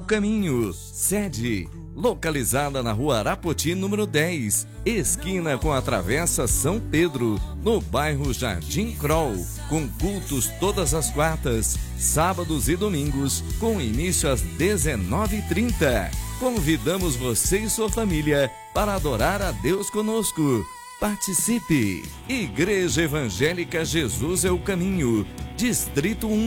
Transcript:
Caminho. Sede: localizada na Rua Arapoti, número 10, esquina com a Travessa São Pedro, no bairro Jardim Crol, com cultos todas as quartas, sábados e domingos, com início às 19h30. Convidamos você e sua família para adorar a Deus conosco. Participe! Igreja Evangélica Jesus é o Caminho, Distrito 1.